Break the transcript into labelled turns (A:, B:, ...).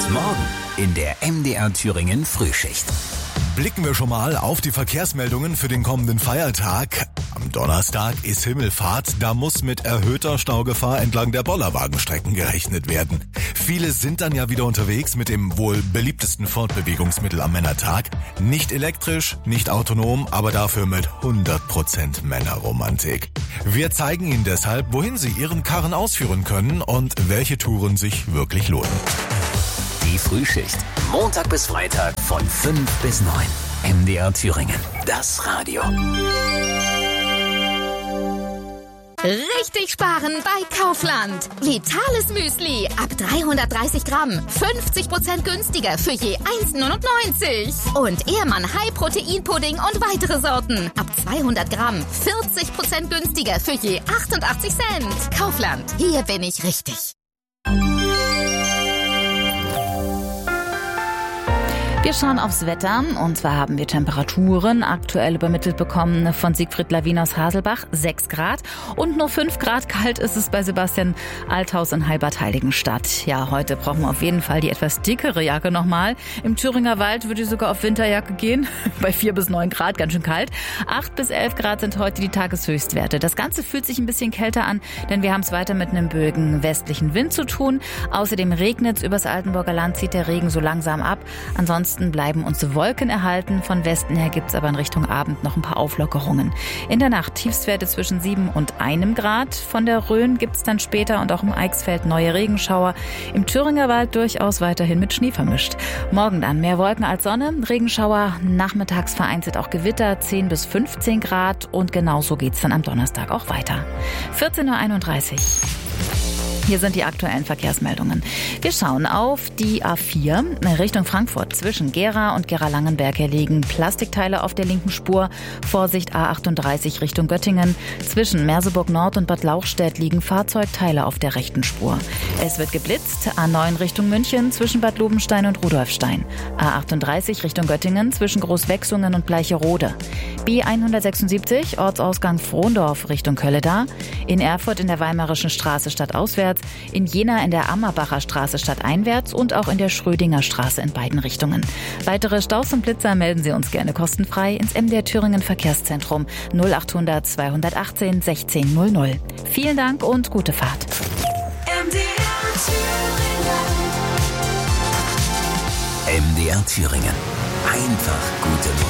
A: Morgen in der MDR Thüringen Frühschicht.
B: Blicken wir schon mal auf die Verkehrsmeldungen für den kommenden Feiertag. Am Donnerstag ist Himmelfahrt, da muss mit erhöhter Staugefahr entlang der Bollerwagenstrecken gerechnet werden. Viele sind dann ja wieder unterwegs mit dem wohl beliebtesten Fortbewegungsmittel am Männertag. Nicht elektrisch, nicht autonom, aber dafür mit 100% Männerromantik. Wir zeigen Ihnen deshalb, wohin Sie Ihren Karren ausführen können und welche Touren sich wirklich lohnen.
A: Die Frühschicht. Montag bis Freitag von 5 bis 9. MDR Thüringen. Das Radio.
C: Richtig sparen bei Kaufland. Vitales Müsli ab 330 Gramm. 50% günstiger für je 1,99. Und Ehrmann High Protein Pudding und weitere Sorten. Ab 200 Gramm. 40% günstiger für je 88 Cent. Kaufland. Hier bin ich richtig.
D: Wir schauen aufs Wetter und zwar haben wir Temperaturen aktuell übermittelt bekommen von Siegfried Lawin aus Haselbach, 6 Grad und nur 5 Grad kalt ist es bei Sebastian Althaus in Heilbad-Heiligenstadt. Ja, heute brauchen wir auf jeden Fall die etwas dickere Jacke nochmal. Im Thüringer Wald würde ich sogar auf Winterjacke gehen, bei 4 bis 9 Grad, ganz schön kalt. 8 bis 11 Grad sind heute die Tageshöchstwerte. Das Ganze fühlt sich ein bisschen kälter an, denn wir haben es weiter mit einem böigen westlichen Wind zu tun. Außerdem regnet es übers Altenburger Land, zieht der Regen so langsam ab. Ansonsten bleiben uns Wolken erhalten. Von Westen her gibt es aber in Richtung Abend noch ein paar Auflockerungen. In der Nacht Tiefstwerte zwischen 7 und 1 Grad. Von der Rhön gibt es dann später und auch im Eichsfeld neue Regenschauer. Im Thüringer Wald durchaus weiterhin mit Schnee vermischt. Morgen dann mehr Wolken als Sonne, Regenschauer, nachmittags vereinzelt auch Gewitter, 10 bis 15 Grad. Und genauso geht es dann am Donnerstag auch weiter. 14.31 Uhr. Hier sind die aktuellen Verkehrsmeldungen. Wir schauen auf die A4 Richtung Frankfurt. Zwischen Gera und Gera-Langenberg liegen Plastikteile auf der linken Spur. Vorsicht A38 Richtung Göttingen. Zwischen Merseburg Nord und Bad Lauchstädt liegen Fahrzeugteile auf der rechten Spur. Es wird geblitzt. A9 Richtung München zwischen Bad Lobenstein und Rudolfstein. A38 Richtung Göttingen zwischen Großwechsungen und Bleicherode. B176 Ortsausgang Frohndorf Richtung Kölleda. In Erfurt in der Weimarischen Straße stadtauswärts. In Jena in der Ammerbacher Straße stadteinwärts und auch in der Schrödinger Straße in beiden Richtungen. Weitere Staus und Blitzer melden Sie uns gerne kostenfrei ins MDR Thüringen Verkehrszentrum 0800 218 1600. Vielen Dank und gute Fahrt.
A: MDR Thüringen. Einfach gute Musik.